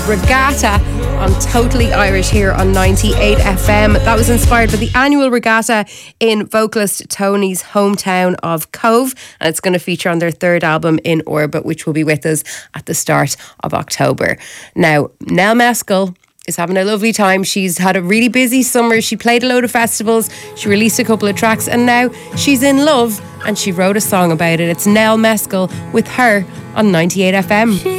Regatta on Totally Irish here on 98 FM. That was inspired by the annual regatta in vocalist Tony's hometown of Cove, and it's going to feature on their third album In Orbit, which will be with us at the start of October. Now, Nell Mescal is having a lovely time. She's had a really busy summer. She played a load of festivals. She released a couple of tracks, and now she's in love and she wrote a song about it. It's Nell Mescal with Her on 98 FM.